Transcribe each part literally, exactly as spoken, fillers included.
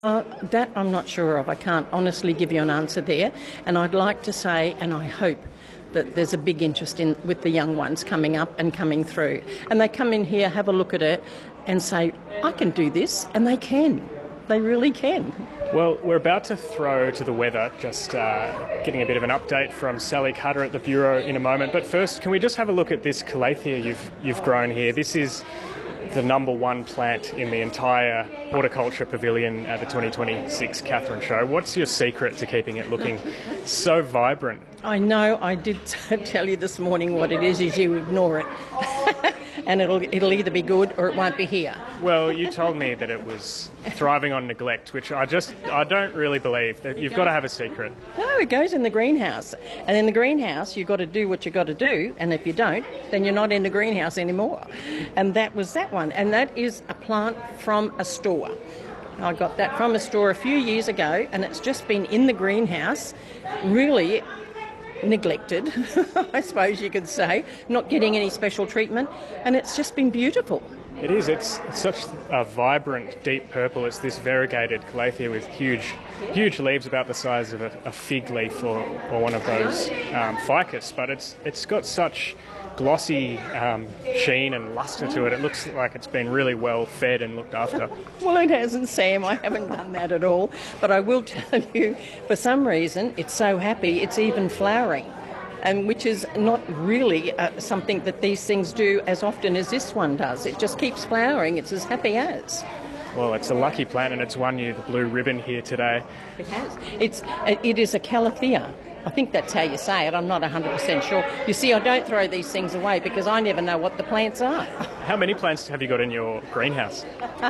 Uh, that I'm not sure of. I can't honestly give you an answer there. And I'd like to say, and I hope, that there's a big interest in with the young ones coming up and coming through. And they come in here, have a look at it and say, I can do this. And they can. They really can. Well, we're about to throw to the weather, just uh, getting a bit of an update from Sally Cutter at the Bureau in a moment. But first, can we just have a look at this calathea you've, you've grown here? This is the number one plant in the entire horticulture pavilion at the twenty twenty-six Katherine Show. What's your secret to keeping it looking so vibrant? I know I did tell you this morning what it is, is you ignore it. And it'll it'll either be good or it won't be here. Well, you told me that it was thriving on neglect, which I just, I don't really believe. That you've got to have a secret. No, it goes in the greenhouse. And in the greenhouse, you've got to do what you've got to do. And if you don't, then you're not in the greenhouse anymore. And that was that one. And that is a plant from a store. I got that from a store a few years ago, and it's just been in the greenhouse, really neglected, I suppose you could say, not getting any special treatment, and it's just been beautiful. It is. It's such a vibrant, deep purple. It's this variegated calathea with huge, huge leaves about the size of a, a fig leaf or, or one of those um, ficus. But it's it's got such glossy um, sheen and lustre to it. It looks like it's been really well fed and looked after. Well, it hasn't, Sam. I haven't done that at all. But I will tell you, for some reason, it's so happy, it's even flowering. And which is not really uh, something that these things do as often as this one does. It just keeps flowering. It's as happy as. Well, it's a lucky plant, and it's won you the blue ribbon here today. It has. It's it is a calathea. I think that's how you say it. I'm not one hundred percent sure. You see, I don't throw these things away because I never know what the plants are. How many plants have you got in your greenhouse?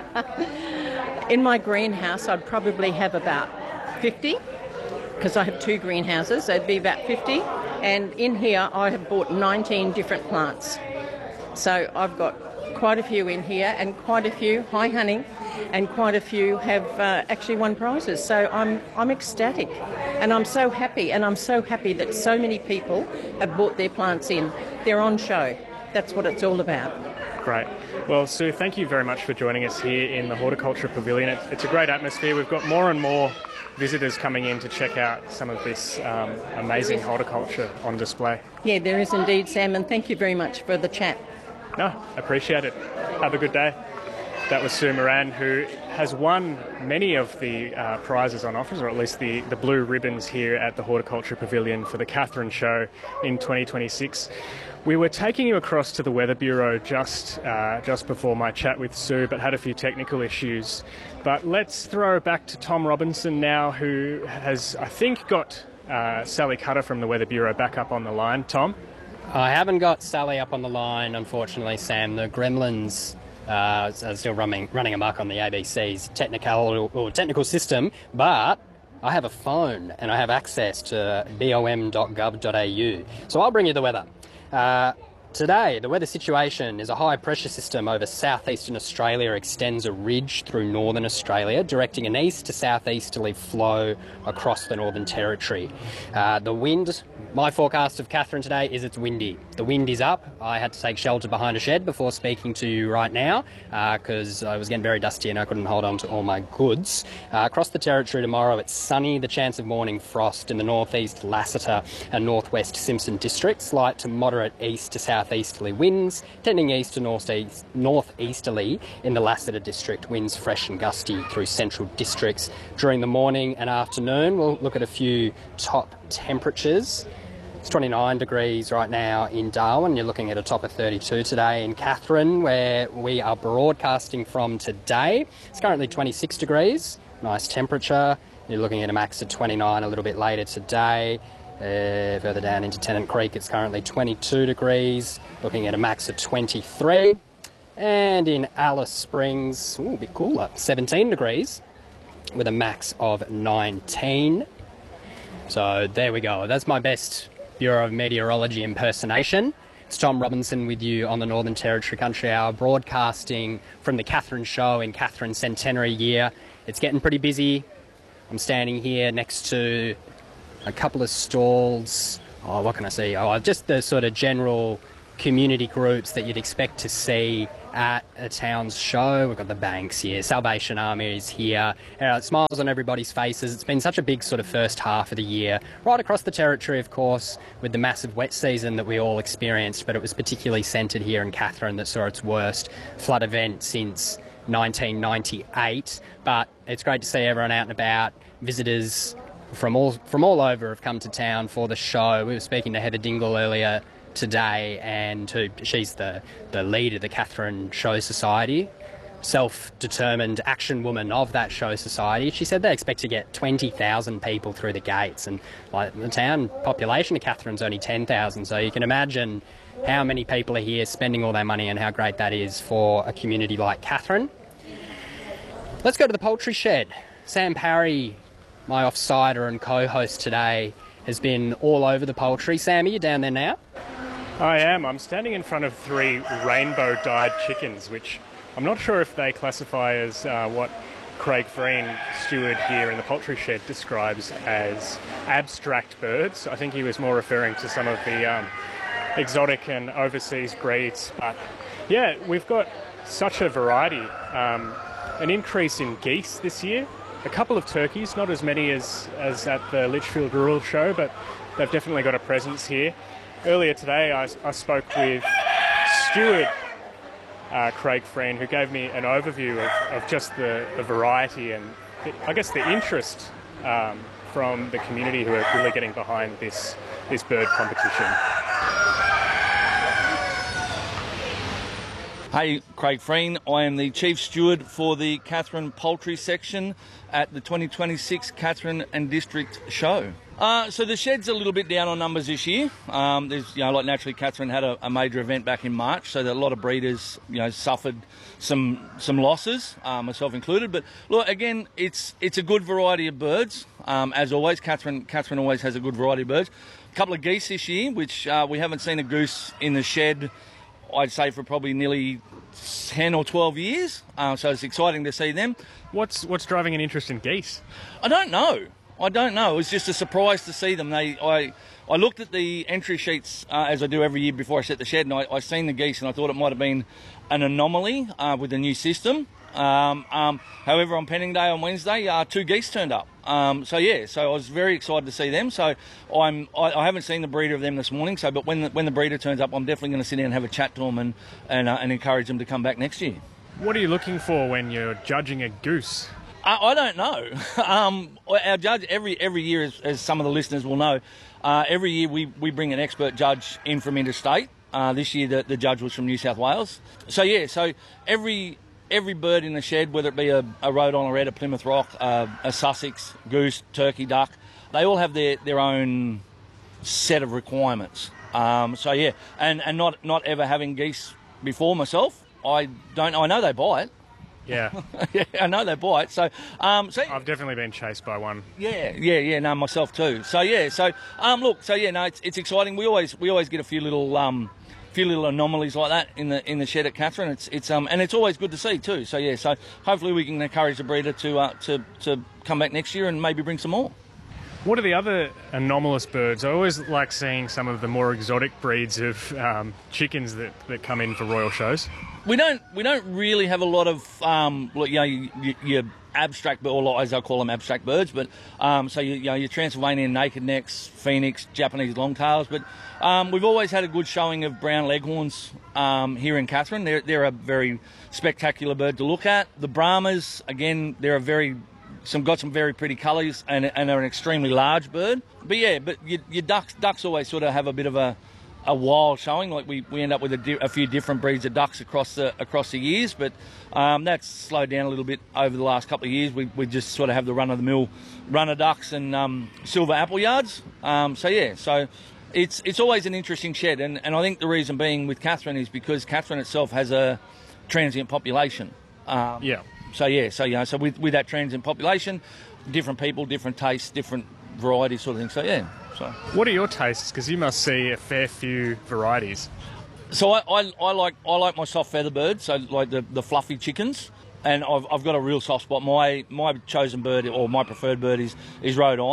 In my greenhouse, I'd probably have about fifty, because I have two greenhouses. So it'd be about fifty. And in here, I have bought nineteen different plants. So I've got quite a few in here, and quite a few, hi honey, and quite a few have uh, actually won prizes. So I'm I'm ecstatic, and I'm so happy, and I'm so happy that so many people have bought their plants in. They're on show. That's what it's all about. Great. Well, Sue, thank you very much for joining us here in the Horticulture Pavilion. It's, it's a great atmosphere. We've got more and more visitors coming in to check out some of this um, amazing horticulture on display. Yeah, there is indeed, Sam, and thank you very much for the chat. No, appreciate it. Have a good day. That was Sue Moran, who has won many of the uh, prizes on offers, or at least the, the blue ribbons here at the Horticulture Pavilion for the Katherine Show in twenty twenty-six. We were taking you across to the Weather Bureau just uh, just before my chat with Sue, but had a few technical issues. But let's throw back to Tom Robinson now, who has, I think, got uh, Sally Cutter from the Weather Bureau back up on the line. Tom? I haven't got Sally up on the line, unfortunately, Sam. The gremlins uh, are still running running amok on the A B C's technical or technical system, but I have a phone and I have access to b o m dot gov dot a u. So I'll bring you the weather. Uh, today, the weather situation is a high pressure system over southeastern Australia extends a ridge through northern Australia, directing an east to southeasterly flow across the Northern Territory. Uh, the wind, my forecast of Katherine today is it's windy. The wind is up. I had to take shelter behind a shed before speaking to you right now because uh, I was getting very dusty and I couldn't hold on to all my goods. Uh, across the Territory tomorrow, it's sunny, the chance of morning frost in the northeast Lassiter and northwest Simpson districts, light to moderate east to southeasterly winds, tending east to northeast, northeasterly in the Lassiter district, winds fresh and gusty through central districts. During the morning and afternoon, we'll look at a few top temperatures. It's twenty-nine degrees right now in Darwin. You're looking at a top of thirty-two today in Katherine, where we are broadcasting from today. It's currently twenty-six degrees, nice temperature. You're looking at a max of twenty-nine a little bit later today. Uh, further down into Tennant Creek, it's currently twenty-two degrees, looking at a max of twenty-three. And in Alice Springs, ooh, a bit cooler, seventeen degrees with a max of nineteen. So there we go. That's my best Bureau of Meteorology impersonation. It's Tom Robinson with you on the Northern Territory Country Hour, broadcasting from the Katherine Show in Katherine's centenary year. It's getting pretty busy. I'm standing here next to a couple of stalls. Oh, what can I see? Oh, just the sort of general community groups that you'd expect to see at a town's show. We've got the Banks here, Salvation Army is here. Uh, smiles on everybody's faces. It's been such a big sort of first half of the year, right across the territory, of course, with the massive wet season that we all experienced, but it was particularly centred here in Katherine that saw its worst flood event since nineteen ninety-eight. But it's great to see everyone out and about. Visitors from all from all over have come to town for the show. We were speaking to Heather Dingle earlier today, and who, she's the, the lead of the Katherine Show Society, self-determined action woman of that show society. She said they expect to get twenty thousand people through the gates, and like the town population of Katherine's only ten thousand, so you can imagine how many people are here spending all their money and how great that is for a community like Katherine. Let's go to the poultry shed. Sam Parry, my offsider and co-host today, has been all over the poultry. Sam, are you down there now? I am. I'm standing in front of three rainbow-dyed chickens, which I'm not sure if they classify as uh, what Craig Freen, steward here in the poultry shed, describes as abstract birds. I think he was more referring to some of the um, exotic and overseas breeds. But yeah, we've got such a variety. Um, an increase in geese this year. A couple of turkeys, not as many as, as at the Litchfield Rural Show, but they've definitely got a presence here. Earlier today, I, I spoke with steward uh, Craig Freen, who gave me an overview of, of just the, the variety and, the, I guess, the interest um, from the community who are really getting behind this, this bird competition. Hey, Craig Freen. I am the Chief Steward for the Katherine Poultry Section at the twenty twenty-six Katherine and District Show. Uh, so the shed's a little bit down on numbers this year. Um, there's, you know, like naturally, Katherine had a, a major event back in March, so that a lot of breeders, you know, suffered some some losses, uh, myself included. But look, again, it's it's a good variety of birds. Um, as always, Katherine Katherine always has a good variety of birds. A couple of geese this year, which uh, we haven't seen a goose in the shed, I'd say, for probably nearly ten or twelve years. Uh, so it's exciting to see them. What's what's driving an interest in geese? I don't know. I don't know. It was just a surprise to see them. They, I, I looked at the entry sheets uh, as I do every year before I set the shed, and I, I seen the geese, and I thought it might have been an anomaly uh, with the new system. Um, um, however, on Penning Day on Wednesday, uh, two geese turned up. Um, so yeah, so I was very excited to see them. So I'm, I, I haven't seen the breeder of them this morning. So, but when the, when the breeder turns up, I'm definitely going to sit down and have a chat to them and and, uh, and encourage them to come back next year. What are you looking for when you're judging a goose? I, I don't know. um, our judge every every year, as, as some of the listeners will know, uh, every year we, we bring an expert judge in from interstate. Uh, this year the, the judge was from New South Wales. So yeah, so every every bird in the shed, whether it be a, a Rhode Island Red, a Plymouth Rock, uh, a Sussex, goose, turkey, duck, they all have their, their own set of requirements. Um, so yeah, and, and not not ever having geese before myself, I don't. I know they buy it. Yeah. yeah, I know they buy it. So, um, so I've definitely been chased by one. Yeah, yeah, yeah. No, myself too. So yeah, so um, look, so yeah, no, it's it's exciting. We always we always get a few little um, few little anomalies like that in the in the shed at Katherine. It's it's um, and it's always good to see too. So yeah, so hopefully we can encourage the breeder to uh, to to come back next year and maybe bring some more. What are the other anomalous birds? I always like seeing some of the more exotic breeds of um, chickens that, that come in for royal shows. We don't we don't really have a lot of um, you know your, your abstract, or as I call them, abstract birds. But um, so you, you know your Transylvanian naked necks, phoenix, Japanese longtails. But um, we've always had a good showing of brown leghorns um, here in Katherine. They're they're a very spectacular bird to look at. The Brahmas, again, they're a very Some got some very pretty colours and and are an extremely large bird. But yeah, but your, your ducks ducks always sort of have a bit of a a wild showing. Like we, we end up with a, di- a few different breeds of ducks across the across the years. But um, that's slowed down a little bit over the last couple of years. We we just sort of have the run of the mill runner ducks and um, silver appleyards. Um, so yeah, so it's it's always an interesting shed, and and I think the reason being with Katherine is because Katherine itself has a transient population. Um, yeah. So yeah, so you know, so with, with that transient population, different people, different tastes, different varieties, sort of thing. So yeah. So what are your tastes? Because you must see a fair few varieties. So I, I, I like I like my soft feather birds, so like the, the fluffy chickens, and I've I've got a real soft spot. My my chosen bird or my preferred bird is is Rhode Island.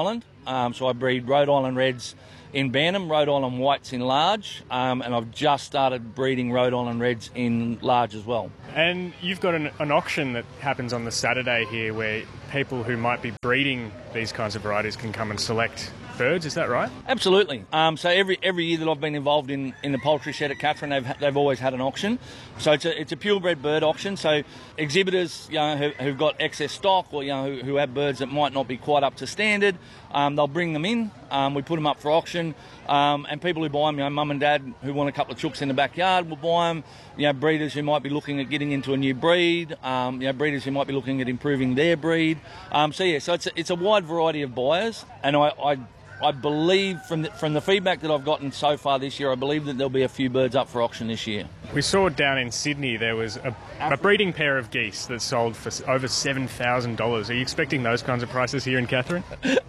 Um, so I breed Rhode Island Reds in Bantam, Rhode Island Whites in large, um, and I've just started breeding Rhode Island Reds in large as well. And you've got an, an auction that happens on the Saturday here where people who might be breeding these kinds of varieties can come and select birds, is that right? Absolutely. Um, so every every year that I've been involved in, in the poultry shed at Katherine, they've they've always had an auction. So it's a it's a purebred bird auction. So exhibitors, you know, who, who've got excess stock, or you know, who, who have birds that might not be quite up to standard, um, they'll bring them in. Um, we put them up for auction, um, and people who buy them, you know, mum and dad who want a couple of chooks in the backyard will buy them. You know, breeders who might be looking at getting into a new breed, um, you know, breeders who might be looking at improving their breed. Um, so yeah, so it's a, it's a wide variety of buyers, and I. I I believe from the, from the feedback that I've gotten so far this year, I believe that there'll be a few birds up for auction this year. We saw down in Sydney there was a, a breeding pair of geese that sold for over seven thousand dollars. Are you expecting those kinds of prices here in Katherine?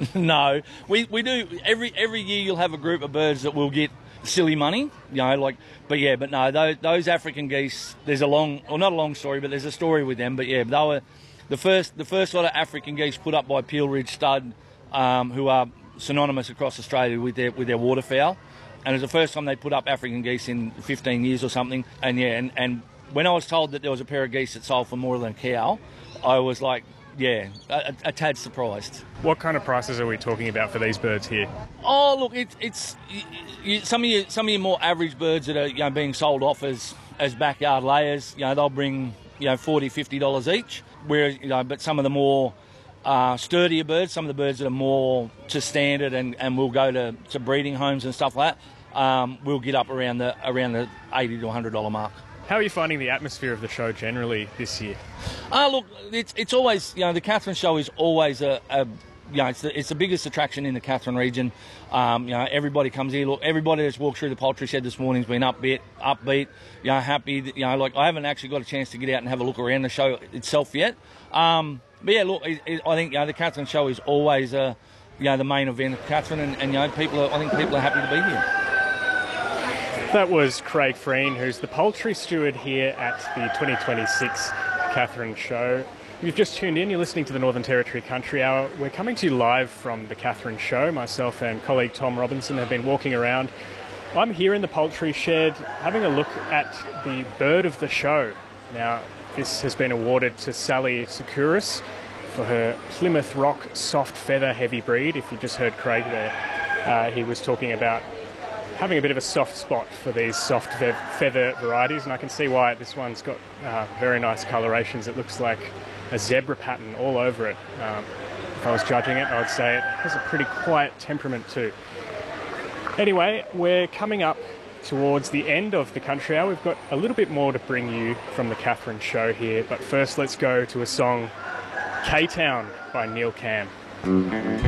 No. We we do. Every every year you'll have a group of birds that will get silly money, you know, like, but yeah, but no, those, those African geese, there's a long, or not a long story, but there's a story with them, but yeah, they were the first, the first lot of African geese put up by Peel Ridge Stud, um, who are synonymous across Australia with their with their waterfowl, and it was the first time they put up African geese in fifteen years or something. And yeah, and, and when I was told that there was a pair of geese that sold for more than a cow, I was like, yeah, a, a tad surprised. What kind of prices are we talking about for these birds here? Oh, look, it's it's you, you, some of your some of your more average birds that are, you know, being sold off as as backyard layers. You know, they'll bring, you know, forty, fifty dollars each. Whereas, you know, but some of the more Uh, sturdier birds, some of the birds that are more to standard and, and will go to, to breeding homes and stuff like that, um, will get up around the around the eighty to one hundred dollars mark. How are you finding the atmosphere of the show generally this year? Uh, look, it's it's always, you know, the Katherine show is always a, a you know, it's the, it's the biggest attraction in the Katherine region. Um, you know, everybody comes here. Look, everybody that's walked through the poultry shed this morning has been upbeat, upbeat, you know, happy. You know, like, I haven't actually got a chance to get out and have a look around the show itself yet. Um, But yeah, look, it, it, I think, you know, the Katherine show is always, uh, you know, the main event of Katherine, and, and you know, people are, I think people are happy to be here. That was Craig Freen, who's the poultry steward here at the twenty twenty-six Katherine show. If you've just tuned in, you're listening to the Northern Territory Country Hour. We're coming to you live from the Katherine show. Myself and colleague Tom Robinson have been walking around. I'm here in the poultry shed having a look at the bird of the show. Now, this has been awarded to Sally Securus for her Plymouth Rock soft feather heavy breed. If you just heard Craig there, uh, he was talking about having a bit of a soft spot for these soft fe- feather varieties, and I can see why. This one's got uh, very nice colorations. It looks like a zebra pattern all over it. Um, if I was judging it, I would say it has a pretty quiet temperament too. Anyway, we're coming up towards the end of the Country Hour. We've got a little bit more to bring you from the Katherine show here, but first let's go to a song, K-Town by Neil Cam.